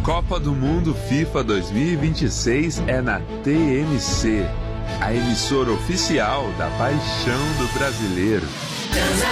Copa do Mundo FIFA 2026 é na TMC, a emissora oficial da paixão do brasileiro.